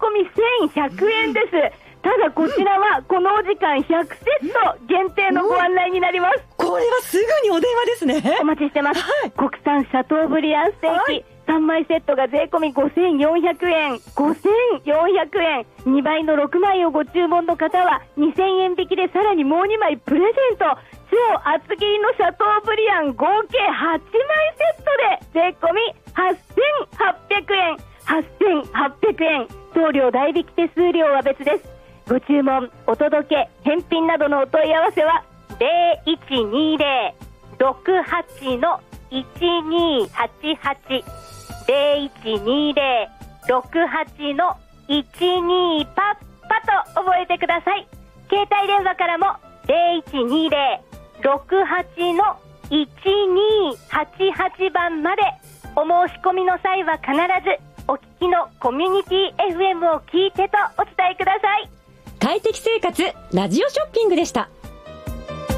込み1100円です。ただこちらはこのお時間100セット限定のご案内になります。 これはすぐにお電話ですね。 お待ちしてます、 はい、 国産シャトーブリアンステーキ、3枚セットが税込み5400円5400円、2倍の6枚をご注文の方は2000円引きでさらにもう2枚プレゼント。超厚切りのシャトーブリアン合計8枚セットで税込み8800円8800円、送料代引き手数料は別です。ご注文、お届け、返品などのお問い合わせは 0120-68-1288 0120-68-12パッパと覚えてください。携帯電話からも 0120-68-1288 番まで。お申し込みの際は必ずお聞きのコミュニティ FM を聞いてとお伝えください。 快適生活ラジオショッピングでした。